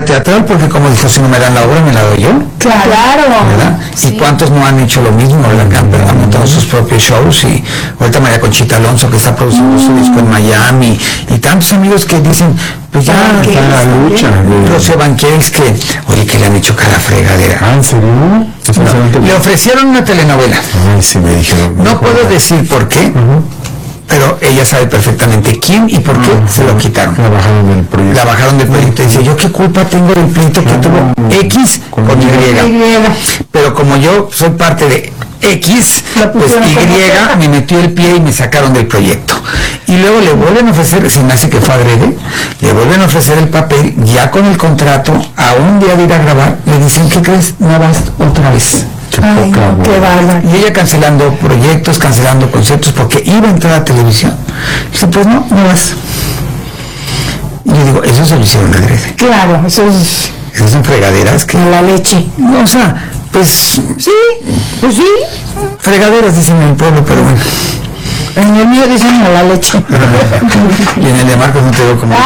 teatral, porque como dijo, si no me dan la obra, me la doy yo. Claro. ¿Verdad? Sí. ¿Y cuántos no han hecho lo mismo? Han montado sus propios shows, y ahorita María Conchita Alonso, que está produciendo su disco en Miami, y tantos amigos que dicen, pues ya está la lucha. Rocío Banquels, que, oye, que le han hecho cada fregadera. ¿En serio? No, le ofrecieron una telenovela. Ay, sí, me dijeron. No puedo decir por qué, pero ella sabe perfectamente quién y por qué se lo quitaron. La bajaron del proyecto. La bajaron del proyecto. Dice, ¿yo qué culpa tengo del pleito que tuvo X con Y? Pero como yo soy parte de X, pues Y me metió el pie y me sacaron del proyecto. Y luego le vuelven a ofrecer, si me hace que fue adrede, le vuelven a ofrecer el papel, ya con el contrato, a un día de ir a grabar, le dicen, ¿qué crees? No vas otra vez. Ay, no, qué bárbaro. Y ella cancelando proyectos, cancelando conciertos, porque iba a entrar a televisión. Dice, pues no vas. Y yo digo, eso se lo hicieron adrede. Claro, eso es Esas son fregaderas que... la leche. No, o sea, pues... Sí, pues sí. Fregaderas dicen en el pueblo, pero bueno. En el mío dicen a la leche. Y en el de Marcos no te veo como...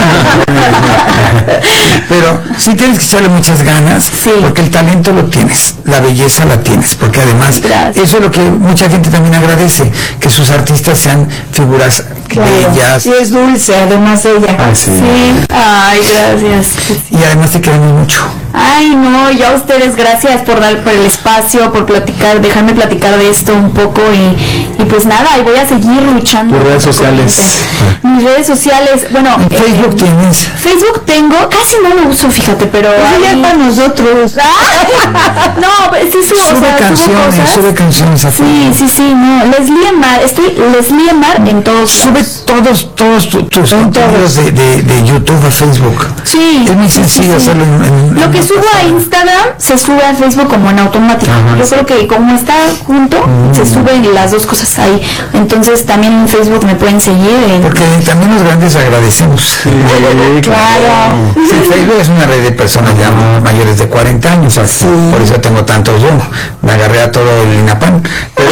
Pero sí tienes que echarle muchas ganas, Sí. porque el talento lo tienes, la belleza la tienes, porque además Gracias. eso es lo que mucha gente también agradece, que sus artistas sean figuras bellas, Sí, es dulce, además ella. Ah, sí. Ay, gracias. y además te queremos mucho. Ay, no, yo a ustedes gracias por el espacio, por platicar, dejarme platicar de esto un poco y pues nada, y voy a seguir luchando. Tus redes sociales. Mis redes sociales, bueno, Facebook tienes. Facebook tengo, casi no lo uso, fíjate, pero Eso ya ahí- es para nosotros. no, pues sí subo, o Sube sea, subo canciones, cosas. sube canciones a Sí, no, Leslie Mar, estoy Leslie Mar en todos. Sube todos tus contenidos de YouTube a Facebook. Sí. Es muy sencillo hacerlo en Lo que subo a Instagram se sube a Facebook como en automático. Yo creo que como está junto, se suben las dos cosas ahí. Entonces también en Facebook me pueden seguir. Porque también los grandes agradecemos. Claro. Sí, Facebook es una red de personas ya mayores de 40 años, por eso tengo tantos yo. Me agarré a todo el INAPAM.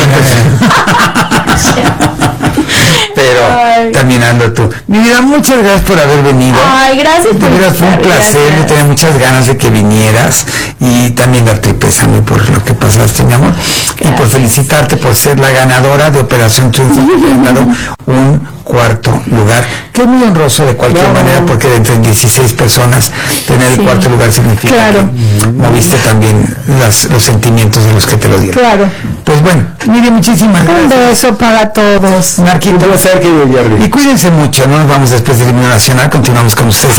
Pero Ay. también ando tú. Mi vida, muchas gracias por haber venido. Ay, gracias De por veras fue un invitarme, placer, yo gracias. tenía muchas ganas de que vinieras, y también darte el pésame por lo que pasaste, mi amor, y por felicitarte por ser la ganadora de Operación Triunfo, que te han dado un cuarto lugar, que es muy honroso de cualquier manera, porque de entre 16 personas tener el cuarto lugar significa que moviste también los sentimientos de los que te lo dieron. Claro. Pues bueno, Miriam, muchísimas Un gracias. beso para todos. Marquito, Un placer, querido Jerry. y cuídense mucho, no nos vamos después del himno nacional, continuamos con ustedes.